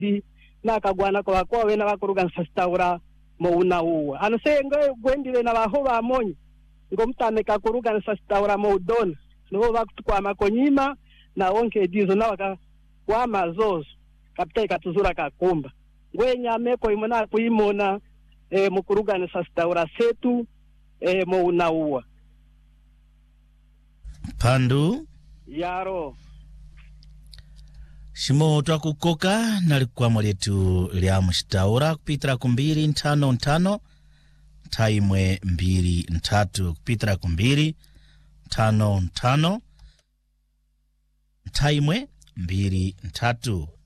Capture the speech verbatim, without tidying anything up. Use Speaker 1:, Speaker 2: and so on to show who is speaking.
Speaker 1: di na kagwana kwa kwa wena bakuruga nsasitaura mo una uwa ano se ngo gwendile na baho bamonyi ngo mtame kakuruga nsasitaura mo udona no bakutukwa makonyima na onke dizo na waka kwa mazozo kapita ikatuzura kakumba ngwenya meko imona kuimona e mukuruga nsasitaura setu e mo una uwa
Speaker 2: Pandu
Speaker 1: yaro
Speaker 2: shimo twakukoka nalikuwa mwaletu lya mshitaura kupitira kumbiri ntano ntano taimwe mbiri ntatu kupitira kumbiri ntano ntano taimwe mbiri ntatu